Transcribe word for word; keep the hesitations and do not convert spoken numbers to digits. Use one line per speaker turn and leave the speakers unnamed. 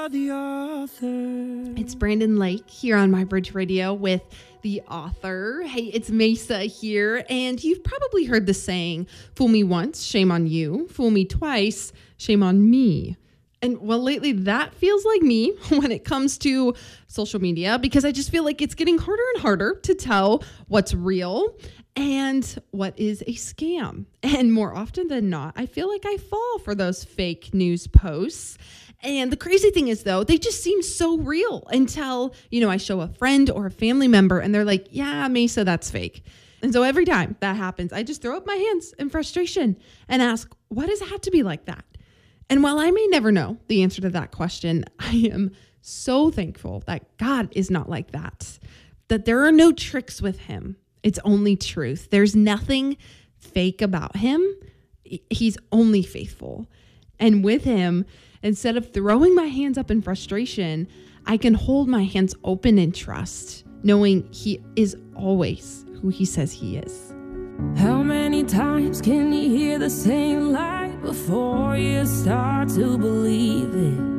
The author.
It's Brandon Lake here on My Bridge Radio with The Author. Hey, it's Mesa here, and you've probably heard the saying, fool me once, shame on you. Fool me twice, shame on me. And well, lately that feels like me when it comes to social media, because I just feel like it's getting harder and harder to tell what's real and what is a scam. And more often than not, I feel like I fall for those fake news posts. And the crazy thing is, though, they just seem so real until, you know, I show a friend or a family member and they're like, yeah, Mesa, that's fake. And so every time that happens, I just throw up my hands in frustration and ask, why does it have to be like that? And while I may never know the answer to that question, I am so thankful that God is not like that, that there are no tricks with him. It's only truth. There's nothing fake about him. He's only faithful. And with him, instead of throwing my hands up in frustration, I can hold my hands open in trust, knowing he is always who he says he is.
How many times can you hear the same lie before you start to believe it?